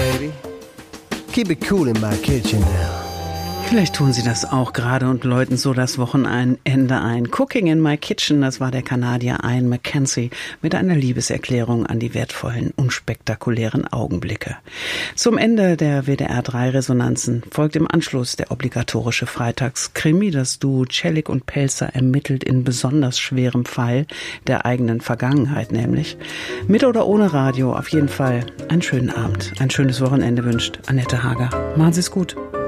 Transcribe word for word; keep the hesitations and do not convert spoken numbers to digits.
baby. Keep it cool in my kitchen now. Vielleicht tun Sie das auch gerade und läuten so das Wochenende ein. Cooking in My Kitchen, das war der Kanadier Ian McKenzie mit einer Liebeserklärung an die wertvollen, unspektakulären Augenblicke. Zum Ende der W D R drei Resonanzen folgt im Anschluss der obligatorische Freitagskrimi. Das Duo Celik und Pelzer ermittelt in besonders schwerem Fall der eigenen Vergangenheit nämlich. Mit oder ohne Radio, auf jeden Fall einen schönen Abend, ein schönes Wochenende wünscht Annette Hager. Machen Sie es gut.